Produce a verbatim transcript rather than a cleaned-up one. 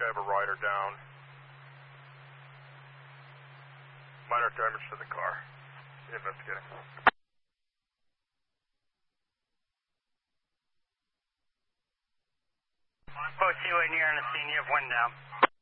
I have a rider down. Minor damage to the car. Investigating. Post you in here on the scene, you have one down.